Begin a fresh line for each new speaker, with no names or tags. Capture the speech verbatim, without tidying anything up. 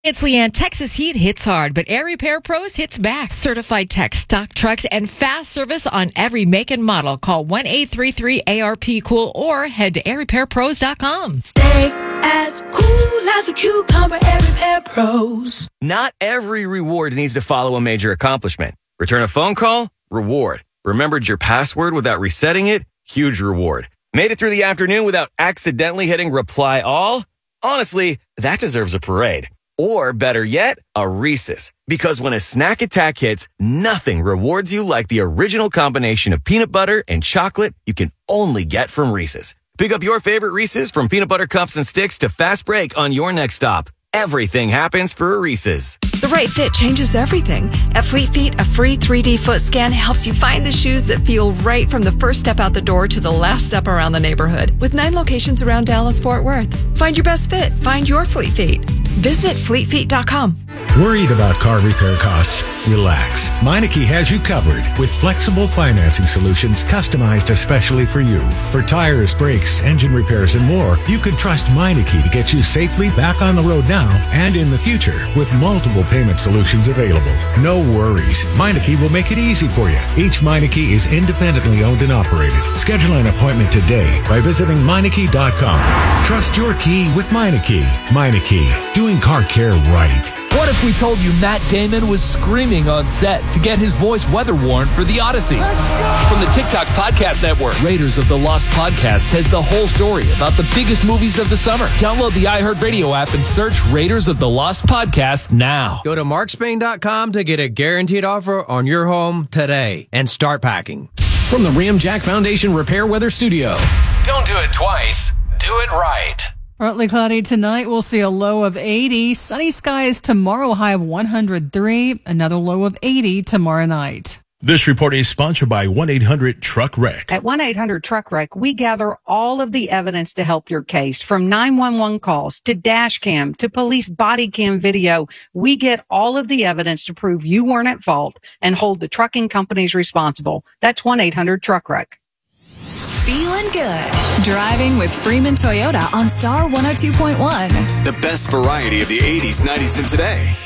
It's Leanne. Texas Heat hits hard, but Air Repair Pros hits back. Certified tech, stock trucks, and fast service on every make and model. Call one eight three three A R P cool or head to air repair pros dot com.
Stay as cool as a cucumber, Air Repair Pros.
Not every reward needs to follow a major accomplishment. Return a phone call? Reward. Remembered your password without resetting it? Huge reward. Made it through the afternoon without accidentally hitting reply all? Honestly, that deserves a parade. Or better yet, a Reese's. Because when a snack attack hits, nothing rewards you like the original combination of peanut butter and chocolate you can only get from Reese's. Pick up your favorite Reese's from peanut butter cups and sticks to fast break on your next stop. Everything happens for a Reese's.
The right fit changes everything. At Fleet Feet, a free three D foot scan helps you find the shoes that feel right from the first step out the door to the last step around the neighborhood. With nine locations around Dallas-Fort Worth. Find your best fit. Find your Fleet Feet. Visit fleet feet dot com.
Worried about car repair costs? Relax. Meineke has you covered with flexible financing solutions customized especially for you. For tires, brakes, engine repairs, and more, you can trust Meineke to get you safely back on the road now and in the future with multiple payment solutions available. No worries. Meineke will make it easy for you. Each Meineke is independently owned and operated. Schedule an appointment today by visiting Meineke dot com. Trust your key with Meineke. Meineke, doing car care right.
What if we told you Matt Damon was screaming on set to get his voice weather-worn for The Odyssey? From the TikTok Podcast Network, Raiders of the Lost Podcast has the whole story about the biggest movies of the summer. Download the iHeartRadio app and search Raiders of the Lost Podcast now.
Go to mark spain dot com to get a guaranteed offer on your home today and start packing.
From the Ramjack Foundation Repair Weather Studio. Don't do it twice. Do it right.
Partly cloudy tonight. We'll see a low of eighty. Sunny skies tomorrow, high of one hundred three. Another low of eighty tomorrow night.
This report is sponsored by one eight hundred truck wreck.
At one eight hundred truck wreck, we gather all of the evidence to help your case, from nine one one calls to dash cam to police body cam video. We get all of the evidence to prove you weren't at fault and hold the trucking companies responsible. That's one eight hundred truck wreck.
Feeling good. Driving with Freeman Toyota on Star one oh two point one.
The best variety of the eighties, nineties, and today.